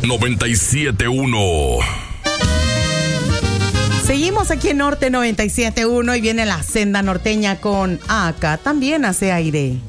97.1. Seguimos aquí en Norte 97.1 y viene la senda norteña con Acá también hace aire.